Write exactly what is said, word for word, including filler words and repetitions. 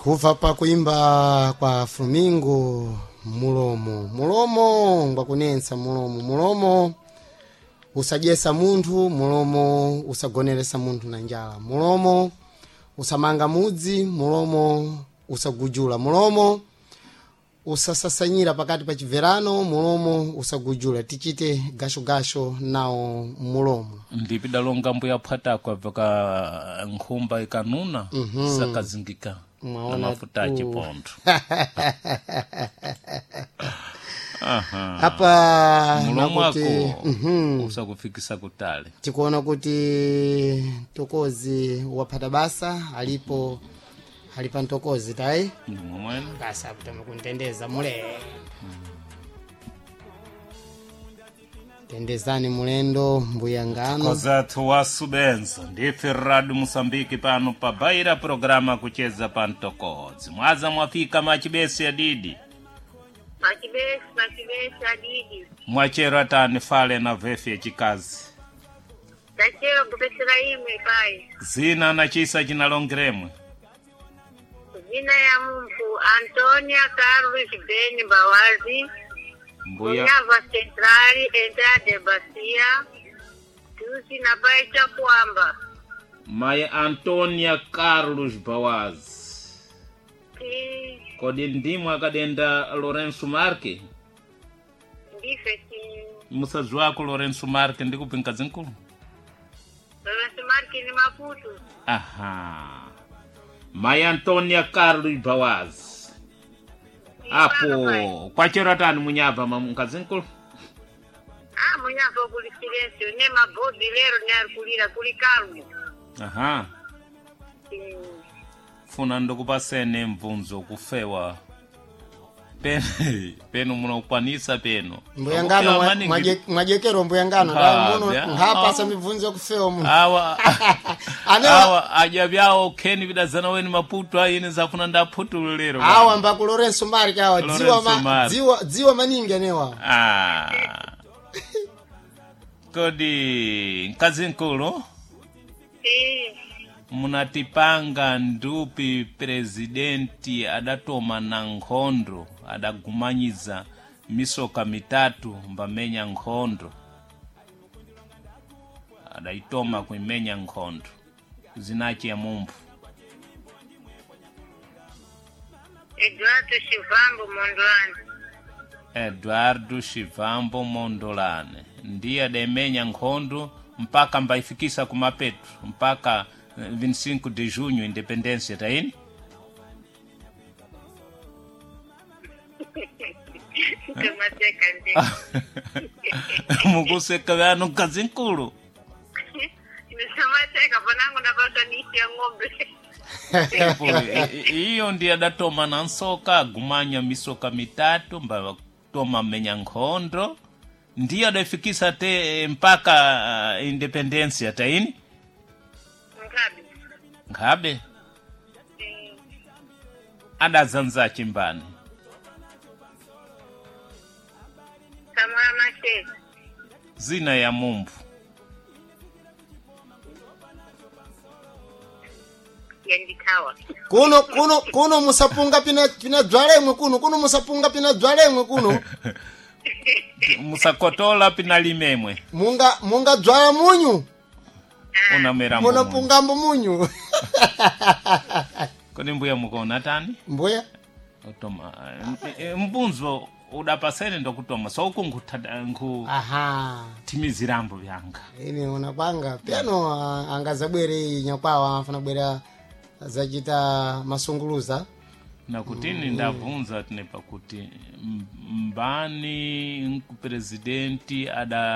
Kuva pa kuimba kwa Flamingo mulomo mulomo ngwakunensa mulomo mulomo usajesa munthu mulomo usagoneresa munthu na njala mulomo usamanga mudzi mulomo usagujula mulomo usasasanyira pakati pa chiverano mulomo usagujula tichite gasho gasho nao mulomo ndipidalonga mbuya phata kwa vaka nkhumba ikanuna mm -hmm. sakazingika na mafuta chipondo aha hapa mulomo nakuti mhm usakufikisa kutale tikuona kuti Tokozi waphata basa alipo halipa Ntokozi tai mwene basa kutama kuntendeza mule tendezani mulendo mbuyangano kozatu wasubenza ndife Radio Mosambiki pano pa baira programa kucheza pa Ntokozi mwaza mwafika machibesi ya didi machibesi machibesi ya didi mwachero tani fale na vefi ya chikazi tachero kupesera ime pai zina na chisa jinalongeremwe jina ya Mungu Antonia Carlos Ben Bawazi mbuya Nyava Centrali Entra de Basia tusi na baicha kwamba Maya Antonia Carlos Bawazi ki kodi ndimwe akadenda Lorenzo Marque ndife ki musazwako Lorenzo Marque ndikupinka zinkulu Lorenzo Marque ni Maputo aha Maya Antonia Carlos Bawazi apo kwa chero tani munyava mamunkazinkulu ah munyava kuli silencio ne mabodi lero ne alkulira kuli kalu aha mm. funa ndokupasene mvunzo kufewa peno peno munokwanisa peno mbuyangano mwajekero mbuyangano dai muno ngapa sa mivunzo kufewa muno awa awa ajabyao keni bidazana weni Maputo ayine zafuna ndaputu lero awa mbaku Lorenzo Marque awa dziwa ma dziwa dziwa maningi anewa ah kodi nkazinkulu eh munatipanga ndupi presidenti adatoma na nkhondo adagumanyiza misoka mitatu mbamenya nkhondo adaitoma kuimenya nkhondo zinachi ya mumbu Eduardo Shivambo Mondolane Eduardo Shivambo Mondolane ndiye ademenya nkhondo mpaka mbaifikisa kumapetu mpaka vinte e cinco de junho independência taini Tumateka ndi mukuseka vano kazinkulu Tumateka panangu napata nisi ya ng'ombe iyo ndiye adatoma na nsoka agumanya misoka mitatu mba toma menya nkhondo ndiye adafikisa te mpaka uh, independência taini Ngabe ngabe mm. adazanza chimbani Samara Mashe zina ya mumbu yandikawa kuno kuno kuno musapunga pina pina dwalemwe kuno kuno musapunga pina dwalemwe kuno musakotola pinalimemwe munga munga dzwala munyu unamera muna pungambo munyu kodi mbuya mukona tani mbuya utoma mbunzo udapasene ndokutoma so ukungutha nku aha timizirambo byanga ini unapanga piano angazabwere nyakwawa afuna bwera zachita masunguluza na kutini mm. ndavunza tinepa kuti mbani nku presidenti ada